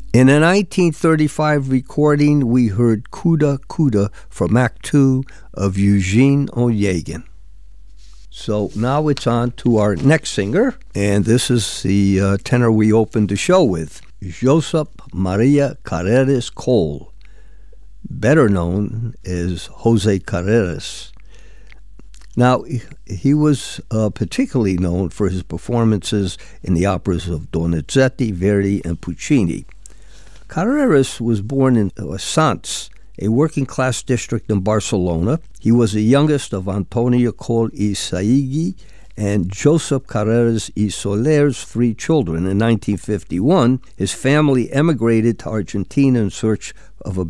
In a 1935 recording, we heard Kuda Kuda from Act 2 of Eugene Onegin. So now it's on to our next singer, and this is the tenor we opened the show with, Josep Maria Carreras Cole, better known as Jose Carreras. Now, he was particularly known for his performances in the operas of Donizetti, Verdi, and Puccini. Carreras was born in Sants, a working-class district in Barcelona. He was the youngest of Antonio Cole y Saigui and Josep Carreras y Soler's 3 children. In 1951, his family emigrated to Argentina in search of a